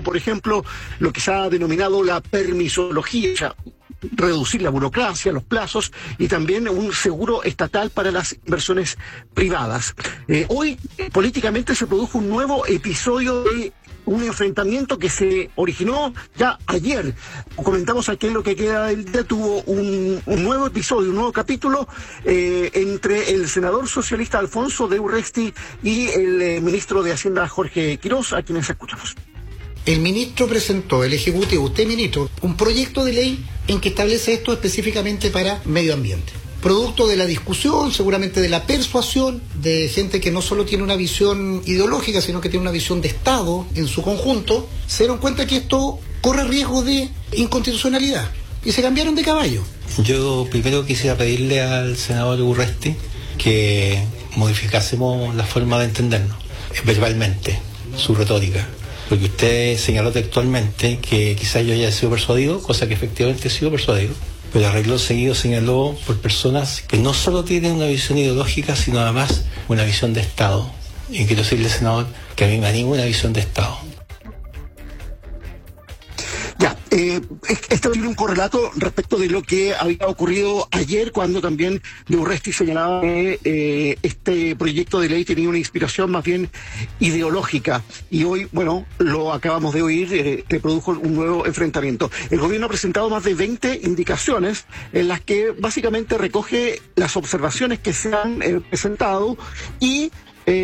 como por ejemplo lo que se ha denominado la permisología, o sea, reducir la burocracia, los plazos y también un seguro estatal para las inversiones privadas. Hoy políticamente se produjo un nuevo episodio de un enfrentamiento que se originó ya ayer. Comentamos aquí en lo que queda del día, tuvo un nuevo episodio, un nuevo capítulo entre el senador socialista Alfonso de Urresti y el ministro de Hacienda Jorge Quiroz, a quienes escuchamos. El ministro presentó, el Ejecutivo, usted ministro, un proyecto de ley en que establece esto específicamente para medio ambiente. Producto de la discusión, seguramente de la persuasión de gente que no solo tiene una visión ideológica, sino que tiene una visión de Estado en su conjunto, se dieron cuenta que esto corre riesgo de inconstitucionalidad y se cambiaron de caballo. Yo primero quisiera pedirle al senador Urresti que modificásemos la forma de entendernos, verbalmente, su retórica. Porque usted señaló textualmente que quizás yo haya sido persuadido, cosa que efectivamente he sido persuadido, pero arregló seguido señaló por personas que no solo tienen una visión ideológica, sino además una visión de Estado. Y quiero decirle, senador, que a mí me anima una visión de Estado. Ya, esto tiene un correlato respecto de lo que había ocurrido ayer, cuando también de Urresti señalaba que este proyecto de ley tenía una inspiración más bien ideológica. Y hoy, bueno, lo acabamos de oír, se produjo un nuevo enfrentamiento. El gobierno ha presentado más de 20 indicaciones en las que básicamente recoge las observaciones que se han presentado y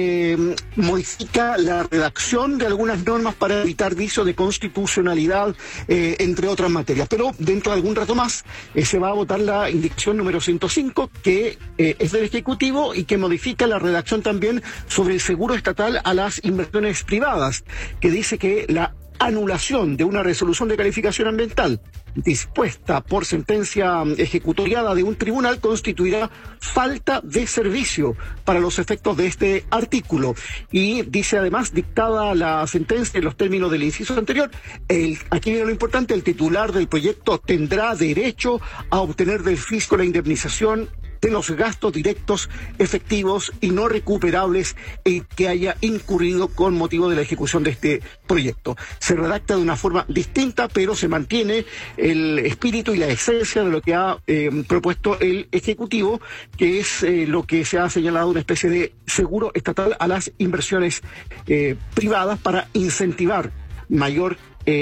modifica la redacción de algunas normas para evitar vicio de constitucionalidad, entre otras materias. Pero dentro de algún rato más se va a votar la indicación número 105, que es del Ejecutivo y que modifica la redacción también sobre el seguro estatal a las inversiones privadas, que dice que la anulación de una resolución de calificación ambiental dispuesta por sentencia ejecutoriada de un tribunal constituirá falta de servicio para los efectos de este artículo. Y dice además, dictada la sentencia en los términos del inciso anterior, aquí viene lo importante, el titular del proyecto tendrá derecho a obtener del fisco la indemnización de los gastos directos, efectivos y no recuperables en que haya incurrido con motivo de la ejecución de este proyecto. Se redacta de una forma distinta, pero se mantiene el espíritu y la esencia de lo que ha propuesto el Ejecutivo, que es lo que se ha señalado una especie de seguro estatal a las inversiones privadas para incentivar mayor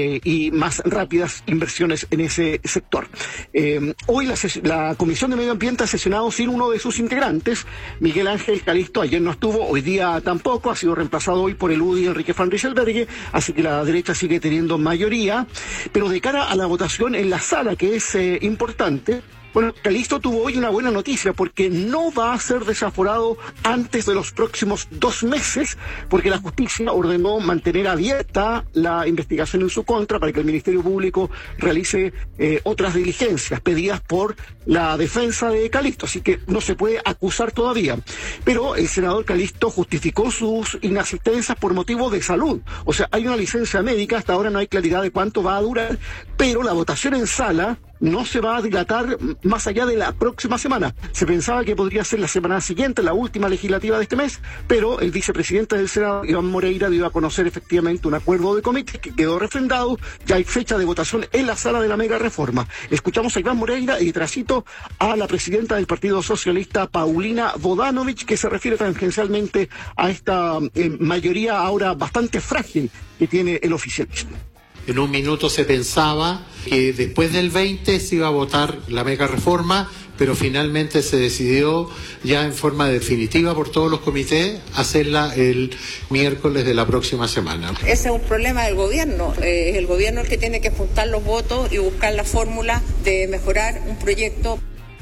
y más rápidas inversiones en ese sector. Hoy la Comisión de Medio Ambiente ha sesionado sin uno de sus integrantes. Miguel Ángel Calisto ayer no estuvo, hoy día tampoco, ha sido reemplazado hoy por el UDI Enrique Van Rysselberghe, así que la derecha sigue teniendo mayoría. Pero de cara a la votación en la sala, que es importante, bueno, Calisto tuvo hoy una buena noticia, porque no va a ser desaforado antes de los próximos 2 meses, porque la justicia ordenó mantener abierta la investigación en su contra para que el Ministerio Público realice otras diligencias pedidas por la defensa de Calisto, así que no se puede acusar todavía. Pero el senador Calisto justificó sus inasistencias por motivo de salud. O sea, hay una licencia médica, hasta ahora no hay claridad de cuánto va a durar, pero la votación en sala no se va a dilatar más allá de la próxima semana. Se pensaba que podría ser la semana siguiente, la última legislativa de este mes, pero el vicepresidente del Senado, Iván Moreira, dio a conocer efectivamente un acuerdo de comité que quedó refrendado. Ya hay fecha de votación en la sala de la mega reforma. Escuchamos a Iván Moreira y trasito a la presidenta del Partido Socialista, Paulina Bodanovich, que se refiere tangencialmente a esta mayoría ahora bastante frágil que tiene el oficialismo. En un minuto se pensaba que después del 20 se iba a votar la mega reforma, pero finalmente se decidió ya en forma definitiva por todos los comités hacerla el miércoles de la próxima semana. Ese es un problema del gobierno. Es el gobierno el que tiene que juntar los votos y buscar la fórmula de mejorar un proyecto.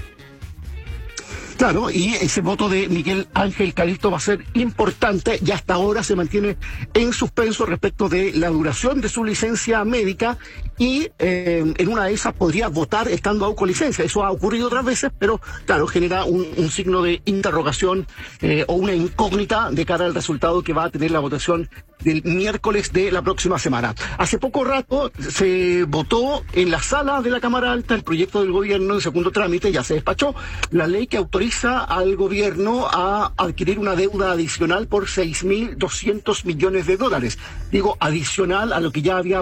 Claro, y ese voto de Miguel Ángel Calisto va a ser importante y hasta ahora se mantiene en suspenso respecto de la duración de su licencia médica y en una de esas podría votar estando aún con licencia. Eso ha ocurrido otras veces, pero claro, genera un signo de interrogación o una incógnita de cara al resultado que va a tener la votación del miércoles de la próxima semana. Hace poco rato se votó en la sala de la Cámara Alta el proyecto del gobierno en segundo trámite, ya se despachó la ley que autoriza al gobierno a adquirir una deuda adicional por $6.200 millones. Digo, adicional a lo que ya había